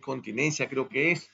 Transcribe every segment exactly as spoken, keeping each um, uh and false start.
incontinencia, creo que es.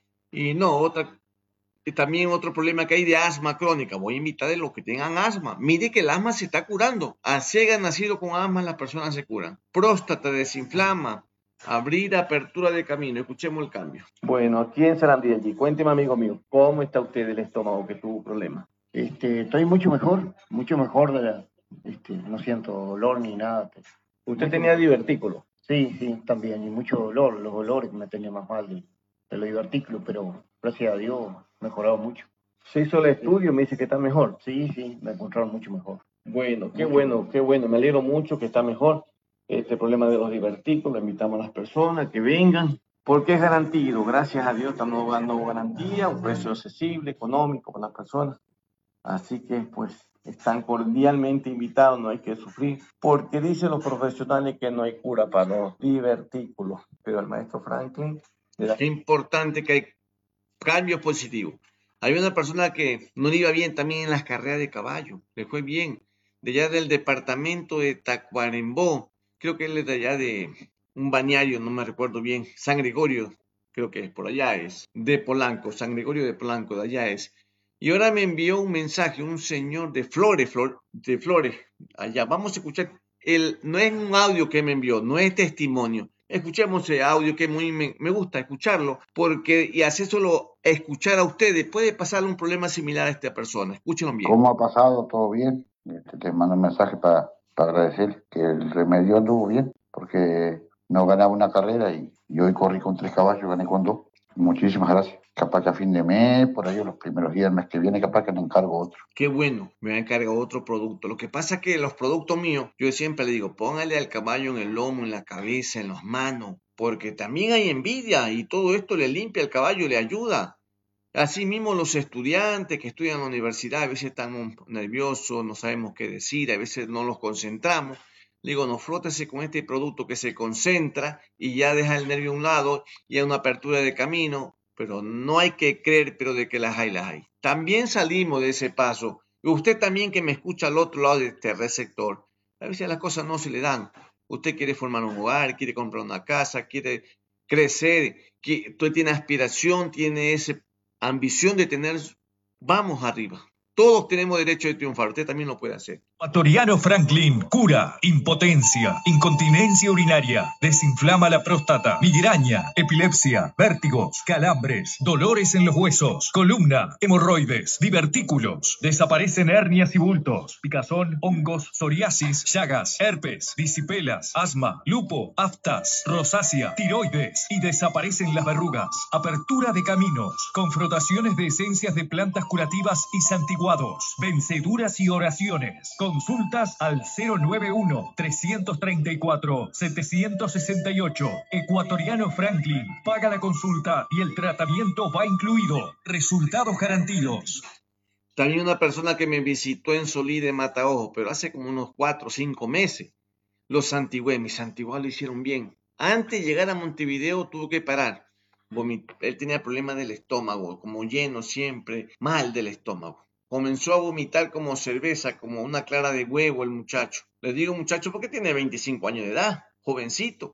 Y no, otra, y también otro problema que hay de asma crónica. Voy a invitar a los que tengan asma. Mire que el asma se está curando. Así haya nacido con asma, las personas se curan. Próstata desinflama. Abrir apertura de camino. Escuchemos el cambio. Bueno, aquí en Sarandí, cuénteme, amigo mío, ¿cómo está usted del estómago que tuvo problema? Este, estoy mucho mejor, mucho mejor de la, este, no siento dolor ni nada. ¿Usted Mucho tenía mejor. divertículo? Sí, sí, también, y mucho dolor, los dolores me tenían más mal de, de los divertículos, pero gracias a Dios mejorado mucho. ¿Se hizo el estudio? Me dice que está mejor. Sí, sí, me encontraron mucho mejor. Bueno, qué Mucho bueno, mejor. qué bueno, me alegro mucho que está mejor. Este problema de los divertículos, invitamos a las personas que vengan, porque es garantido, gracias a Dios estamos dando garantía, un precio accesible, económico para las personas. Así que pues están cordialmente invitados, no hay que sufrir, porque dicen los profesionales que no hay cura para los divertículos, pero el maestro Franklin... Qué importante que hay cambios positivos. Hay una persona que no le iba bien también en las carreras de caballo, le fue bien, de allá del departamento de Tacuarembó, creo que él es de allá de un balneario, no me recuerdo bien, San Gregorio, creo que es por allá es, de Polanco, San Gregorio de Polanco, de allá es. Y ahora me envió un mensaje, un señor de Flores, Flor, de Flores, allá. Vamos a escuchar, el, no es un audio que me envió, no es testimonio. Escuchemos ese audio que muy me, me gusta escucharlo, porque y hacérselo escuchar a ustedes puede pasarle un problema similar a esta persona. Escúchenlo bien. ¿Cómo ha pasado? ¿Todo bien? Este, te mando un mensaje para agradecer que el remedio anduvo bien, porque no ganaba una carrera y, y hoy corrí con tres caballos, gané con dos. Muchísimas gracias. Capaz que a fin de mes, por ahí los primeros días del mes que viene, capaz que me encargo otro. Qué bueno, me va a encargar otro producto. Lo que pasa es que los productos míos, yo siempre le digo, póngale al caballo en el lomo, en la cabeza, en las manos, porque también hay envidia y todo esto le limpia al caballo y le ayuda. Asimismo, los estudiantes que estudian en la universidad a veces están nerviosos, no sabemos qué decir, a veces no los concentramos. Le digo, no, frótese con este producto que se concentra y ya deja el nervio a un lado y hay una apertura de camino, pero no hay que creer, pero de que las hay, las hay. También salimos de ese paso. Y usted también que me escucha al otro lado de este receptor, a veces las cosas no se le dan. Usted quiere formar un hogar, quiere comprar una casa, quiere crecer, que, usted tiene aspiración, tiene ese ambición de tener, vamos arriba. Todos tenemos derecho de triunfar, usted también lo puede hacer. Ecuatoriano Franklin cura impotencia, incontinencia urinaria, desinflama la próstata, migraña, epilepsia, vértigos, calambres, dolores en los huesos, columna, hemorroides, divertículos, desaparecen hernias y bultos, picazón, hongos, psoriasis, llagas, herpes, disipelas, asma, lupo, aftas, rosácea, tiroides y desaparecen las verrugas. Apertura de caminos, con frotaciones de esencias de plantas curativas y santiguados, venceduras y oraciones. Consultas al cero nueve uno, tres tres cuatro, siete seis ocho. Ecuatoriano Franklin. Paga la consulta y el tratamiento va incluido. Resultados garantidos. También una persona que me visitó en Solí de Mataojo, pero hace como unos cuatro o cinco meses. Los santigué, mis santiguados lo hicieron bien. Antes de llegar a Montevideo tuvo que parar. Vomit- Él tenía problemas del estómago, como lleno siempre, mal del estómago. Comenzó a vomitar como cerveza, como una clara de huevo el muchacho. Le digo muchacho porque tiene veinticinco años de edad, jovencito.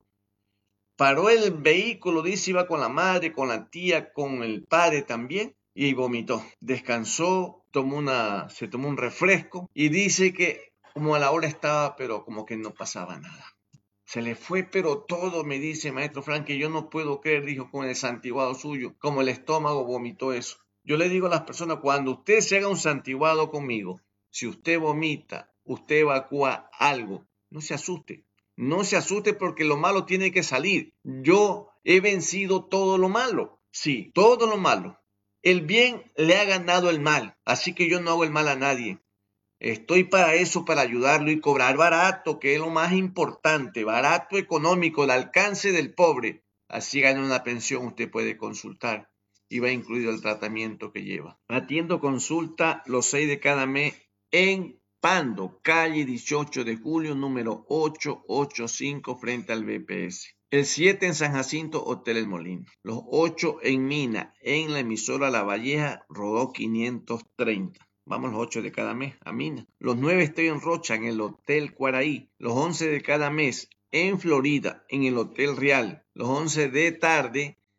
Paró el vehículo, dice, iba con la madre, con la tía, con el padre también, y vomitó. Descansó, tomó una, se tomó un refresco y dice que como a la hora estaba, pero como que no pasaba nada. Se le fue, pero todo, me dice maestro Frank, que yo no puedo creer, dijo, con el santiguado suyo, como el estómago vomitó eso. Yo le digo a las personas, cuando usted se haga un santiguado conmigo, si usted vomita, usted evacúa algo, no se asuste. No se asuste porque lo malo tiene que salir. Yo he vencido todo lo malo. Sí, todo lo malo. El bien le ha ganado el mal, así que yo no hago el mal a nadie. Estoy para eso, para ayudarlo y cobrar barato, que es lo más importante, barato económico, al alcance del pobre. Así gana una pensión, usted puede consultar y va incluido el tratamiento que lleva. Atiendo consulta los seis de cada mes en Pando, calle dieciocho de julio, número ochocientos ochenta y cinco, frente al B P S. El siete en San Jacinto, Hotel El Molino. Los ocho en Mina, en la emisora La Valleja, Rodó quinientos treinta. Vamos los ocho de cada mes a Mina. Los nueve estoy en Rocha, en el Hotel Cuaraí. Los once de cada mes en Florida, en el Hotel Real. Los once de tarde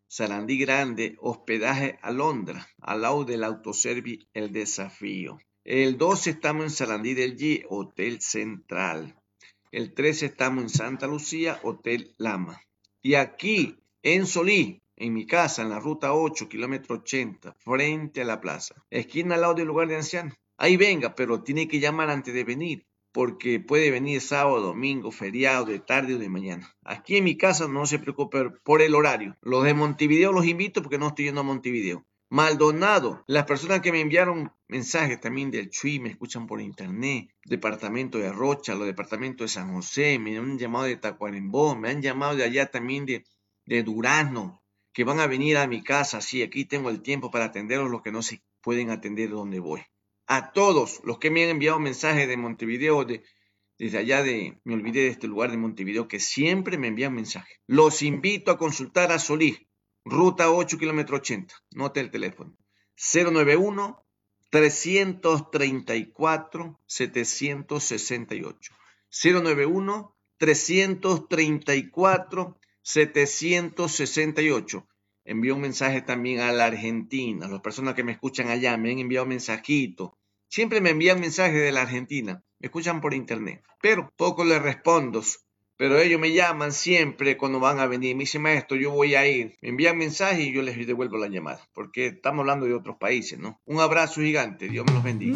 Sarandí Grande, hospedaje Alondra, al lado del autoservice El Desafío. El doce estamos en Sarandí del G, Hotel Central. El trece estamos en Santa Lucía, Hotel Lama. Y aquí, en Solí, en mi casa, en la ruta ocho, kilómetro ochenta, frente a la plaza, esquina al lado del lugar de ancianos. Ahí venga, pero tiene que llamar antes de venir, porque puede venir sábado, domingo, feriado, de tarde o de mañana. Aquí en mi casa no se preocupe por el horario. Los de Montevideo los invito porque no estoy yendo a Montevideo. Maldonado, las personas que me enviaron mensajes también del Chuy, me escuchan por internet, departamento de Rocha, los departamentos de San José, me han llamado de Tacuarembó, me han llamado de allá también de, de Durazno, que van a venir a mi casa. Sí, aquí tengo el tiempo para atenderlos, los que no se pueden atender donde voy. A todos los que me han enviado mensajes de Montevideo, de, desde allá de, me olvidé de este lugar de Montevideo, que siempre me envían mensajes. Los invito a consultar a Solí, ruta ocho, kilómetro ochenta. Note el teléfono. cero nueve uno, tres tres cuatro, siete seis ocho. cero nueve uno, tres tres cuatro, siete seis ocho. Envío un mensaje también a la Argentina. Las personas que me escuchan allá me han enviado mensajitos. Siempre me envían mensajes de la Argentina. Me escuchan por internet. Pero poco les respondo. Pero ellos me llaman siempre cuando van a venir. Me dicen, maestro, yo voy a ir. Me envían mensajes y yo les devuelvo la llamada. Porque estamos hablando de otros países, ¿no? Un abrazo gigante. Dios me los bendiga.